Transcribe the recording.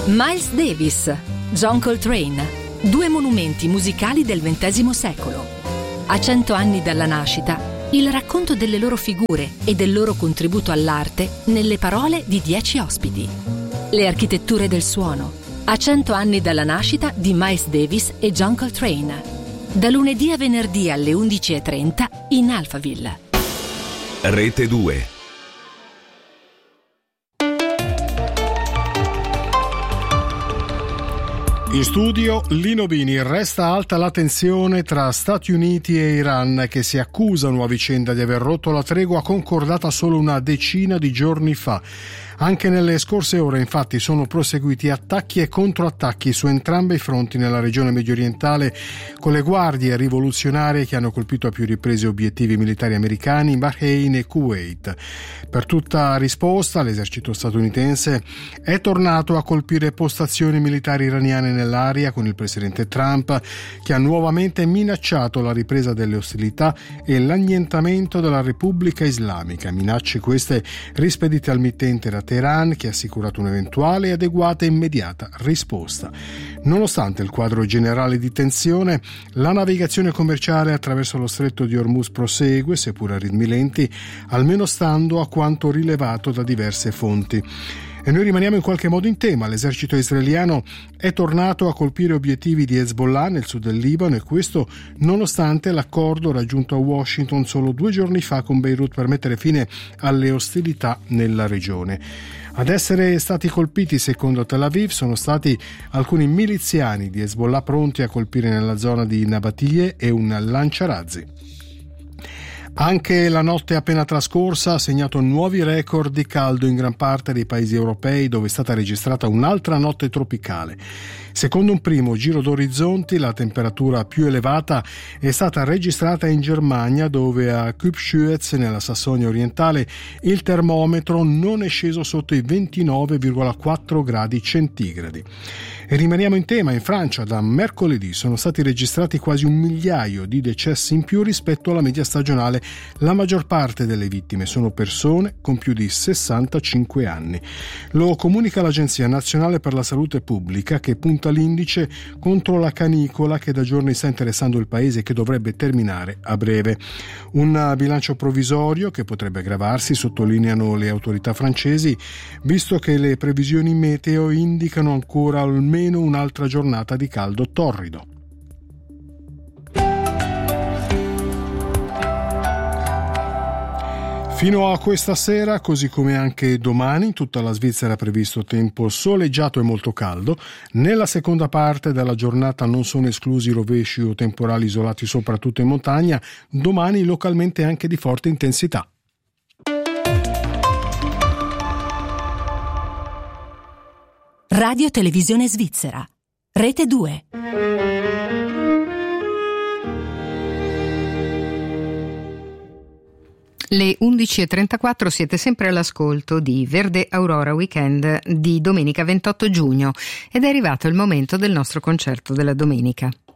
Miles Davis, John Coltrane, due monumenti musicali del XX secolo. A 100 anni dalla nascita, il racconto delle loro figure e del loro contributo all'arte nelle parole di 10 ospiti. Le architetture del suono. A 100 anni dalla nascita di Miles Davis e John Coltrane. Da lunedì a venerdì alle 11:30 in Alphaville. Rete 2. In studio Lino Bini. Resta alta la tensione tra Stati Uniti e Iran, che si accusano a vicenda di aver rotto la tregua concordata solo una decina di giorni fa. Anche nelle scorse ore, infatti, sono proseguiti attacchi e controattacchi su entrambi i fronti nella regione mediorientale, con le guardie rivoluzionarie che hanno colpito a più riprese obiettivi militari americani in Bahrain e Kuwait. Per tutta risposta, l'esercito statunitense è tornato a colpire postazioni militari iraniane nell'area, con il presidente Trump che ha nuovamente minacciato la ripresa delle ostilità e l'annientamento della Repubblica Islamica. Minacce queste rispedite al mittente da Teheran, che ha assicurato un'eventuale adeguata e immediata risposta. Nonostante il quadro generale di tensione, la navigazione commerciale attraverso lo stretto di Hormuz prosegue, seppur a ritmi lenti, almeno stando a quanto rilevato da diverse fonti. E noi rimaniamo in qualche modo in tema. L'esercito israeliano è tornato a colpire obiettivi di Hezbollah nel sud del Libano, e questo nonostante l'accordo raggiunto a Washington solo 2 giorni fa con Beirut per mettere fine alle ostilità nella regione. Ad essere stati colpiti, secondo Tel Aviv, sono stati alcuni miliziani di Hezbollah pronti a colpire nella zona di Nabatie e un lanciarazzi. Anche la notte appena trascorsa ha segnato nuovi record di caldo in gran parte dei paesi europei, dove è stata registrata un'altra notte tropicale. Secondo un primo giro d'orizzonti, la temperatura più elevata è stata registrata in Germania, dove a Kübschütz, nella Sassonia orientale, il termometro non è sceso sotto i 29,4 gradi centigradi. E rimaniamo in tema. In Francia da mercoledì sono stati registrati quasi 1 migliaio di decessi in più rispetto alla media stagionale. La maggior parte delle vittime sono persone con più di 65 anni. Lo comunica l'Agenzia Nazionale per la Salute Pubblica, che punta l'indice contro la canicola che da giorni sta interessando il paese e che dovrebbe terminare a breve. Un bilancio provvisorio che potrebbe aggravarsi, sottolineano le autorità francesi, visto che le previsioni meteo indicano ancora almeno un'altra giornata di caldo torrido. Fino a questa sera, così come anche domani, in tutta la Svizzera è previsto tempo soleggiato e molto caldo. Nella seconda parte della giornata non sono esclusi rovesci o temporali isolati soprattutto in montagna, domani localmente anche di forte intensità. Radio Televisione Svizzera, Rete 2. Le 11:34, siete sempre all'ascolto di Verde Aurora Weekend di domenica 28 giugno ed è arrivato il momento del nostro concerto della domenica.